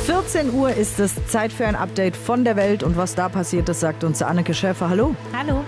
14 Uhr ist es, Zeit für ein Update von der Welt. Und was da passiert ist, sagt uns Anneke Schäfer. Hallo. Hallo.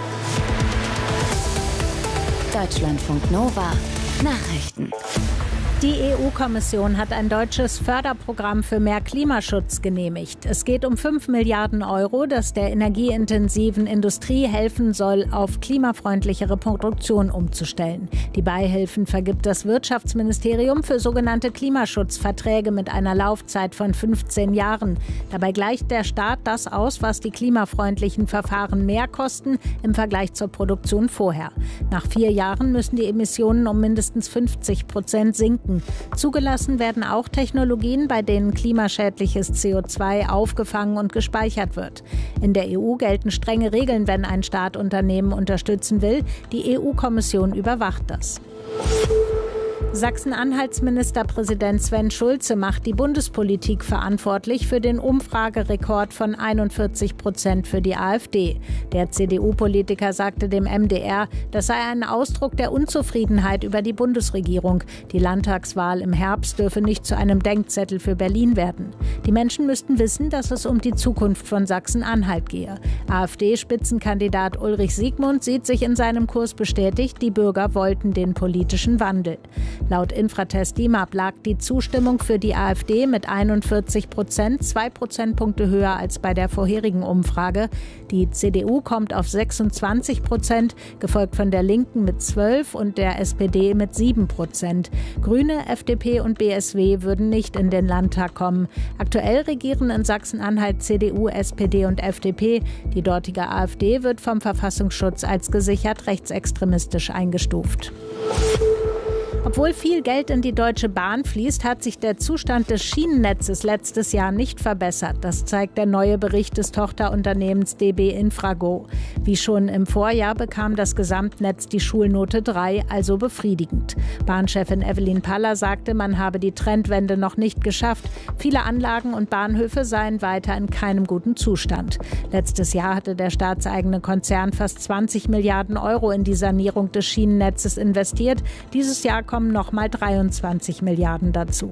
Deutschlandfunk Nova. Nachrichten. Die EU-Kommission hat ein deutsches Förderprogramm für mehr Klimaschutz genehmigt. Es geht um 5 Milliarden Euro, das der energieintensiven Industrie helfen soll, auf klimafreundlichere Produktion umzustellen. Die Beihilfen vergibt das Wirtschaftsministerium für sogenannte Klimaschutzverträge mit einer Laufzeit von 15 Jahren. Dabei gleicht der Staat das aus, was die klimafreundlichen Verfahren mehr kosten im Vergleich zur Produktion vorher. Nach 4 Jahren müssen die Emissionen um mindestens 50% sinken. Zugelassen werden auch Technologien, bei denen klimaschädliches CO2 aufgefangen und gespeichert wird. In der EU gelten strenge Regeln, wenn ein Staat Unternehmen unterstützen will. Die EU-Kommission überwacht das. Sachsen-Anhalts Ministerpräsident Sven Schulze macht die Bundespolitik verantwortlich für den Umfragerekord von 41% für die AfD. Der CDU-Politiker sagte dem MDR, das sei ein Ausdruck der Unzufriedenheit über die Bundesregierung. Die Landtagswahl im Herbst dürfe nicht zu einem Denkzettel für Berlin werden. Die Menschen müssten wissen, dass es um die Zukunft von Sachsen-Anhalt gehe. AfD-Spitzenkandidat Ulrich Siegmund sieht sich in seinem Kurs bestätigt, die Bürger wollten den politischen Wandel. Laut Infratest DIMAP lag die Zustimmung für die AfD mit 41%, 2 Prozentpunkte höher als bei der vorherigen Umfrage. Die CDU kommt auf 26%, gefolgt von der Linken mit 12% und der SPD mit 7%. Grüne, FDP und BSW würden nicht in den Landtag kommen. Aktuell regieren in Sachsen-Anhalt CDU, SPD und FDP. Die dortige AfD wird vom Verfassungsschutz als gesichert rechtsextremistisch eingestuft. Obwohl viel Geld in die Deutsche Bahn fließt, hat sich der Zustand des Schienennetzes letztes Jahr nicht verbessert. Das zeigt der neue Bericht des Tochterunternehmens DB Infrago. Wie schon im Vorjahr bekam das Gesamtnetz die Schulnote 3, also befriedigend. Bahnchefin Evelyn Paller sagte, man habe die Trendwende noch nicht geschafft. Viele Anlagen und Bahnhöfe seien weiter in keinem guten Zustand. Letztes Jahr hatte der staatseigene Konzern fast 20 Milliarden Euro in die Sanierung des Schienennetzes investiert. Dieses Jahr kommen nochmal 23 Milliarden dazu.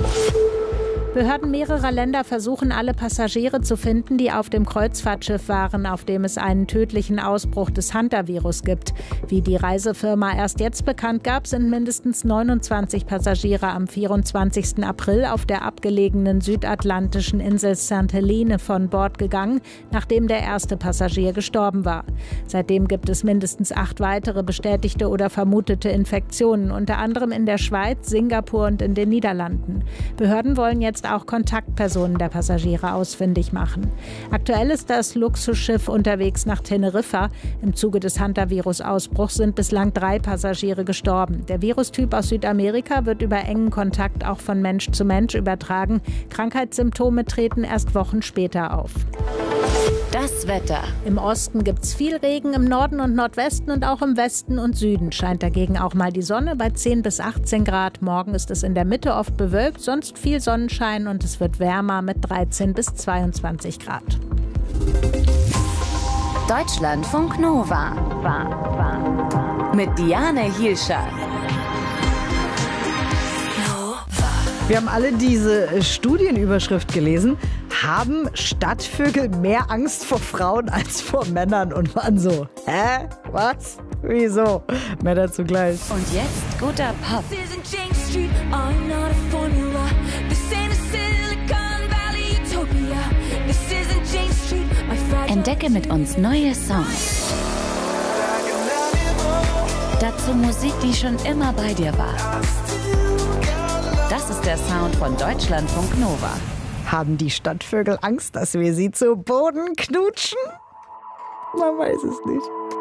Behörden mehrerer Länder versuchen, alle Passagiere zu finden, die auf dem Kreuzfahrtschiff waren, auf dem es einen tödlichen Ausbruch des Hantavirus gibt. Wie die Reisefirma erst jetzt bekannt gab, sind mindestens 29 Passagiere am 24. April auf der abgelegenen südatlantischen Insel St. Helene von Bord gegangen, nachdem der erste Passagier gestorben war. Seitdem gibt es mindestens 8 weitere bestätigte oder vermutete Infektionen, unter anderem in der Schweiz, Singapur und in den Niederlanden. Behörden wollen jetzt auch Kontaktpersonen der Passagiere ausfindig machen. Aktuell ist das Luxusschiff unterwegs nach Teneriffa. Im Zuge des Hantavirus-Ausbruchs sind bislang 3 Passagiere gestorben. Der Virustyp aus Südamerika wird über engen Kontakt auch von Mensch zu Mensch übertragen. Krankheitssymptome treten erst Wochen später auf. Das Wetter. Im Osten gibt es viel Regen, im Norden und Nordwesten und auch im Westen und Süden scheint dagegen auch mal die Sonne bei 10 bis 18 Grad. Morgen ist es in der Mitte oft bewölkt, sonst viel Sonnenschein und es wird wärmer mit 13 bis 22 Grad. Deutschlandfunk Nova. Mit Diane Hielscher. Wir haben alle diese Studienüberschrift gelesen. Haben Stadtvögel mehr Angst vor Frauen als vor Männern? Und waren so, hä? Was? Wieso? Mehr dazu gleich. Und jetzt guter Pop. Entdecke mit uns neue Songs. Dazu Musik, die schon immer bei dir war. Das ist der Sound von Deutschlandfunk Nova. Haben die Stadtvögel Angst, dass wir sie zu Boden knutschen? Man weiß es nicht.